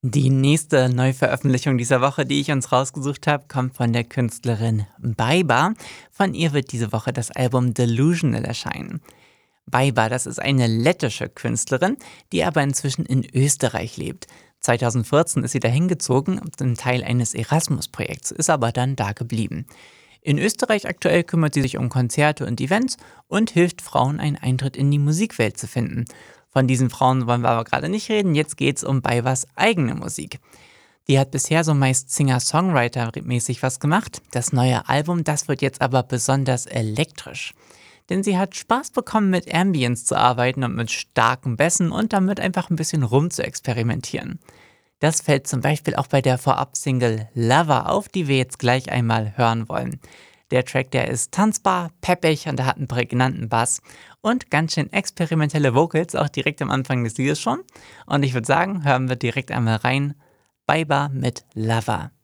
Die nächste Neuveröffentlichung dieser Woche, die ich uns rausgesucht habe, kommt von der Künstlerin Baiba. Von ihr wird diese Woche das Album Delusional erscheinen. Baiba, das ist eine lettische Künstlerin, die aber inzwischen in Österreich lebt. 2014 ist sie dahin gezogen, ein Teil eines Erasmus-Projekts, ist aber dann da geblieben. In Österreich aktuell kümmert sie sich um Konzerte und Events und hilft Frauen, einen Eintritt in die Musikwelt zu finden. Von diesen Frauen wollen wir aber gerade nicht reden, jetzt geht's um Baibas eigene Musik. Die hat bisher so meist Singer-Songwriter-mäßig was gemacht. Das neue Album, das wird jetzt aber besonders elektrisch. Denn sie hat Spaß bekommen, mit Ambience zu arbeiten und mit starken Bässen und damit einfach ein bisschen rum zu experimentieren. Das fällt zum Beispiel auch bei der Vorab-Single Lover auf, die wir jetzt gleich einmal hören wollen. Der Track, der ist tanzbar, peppig und er hat einen prägnanten Bass und ganz schön experimentelle Vocals, auch direkt am Anfang des Liedes schon. Und ich würde sagen, hören wir direkt einmal rein. Baiba mit Lover.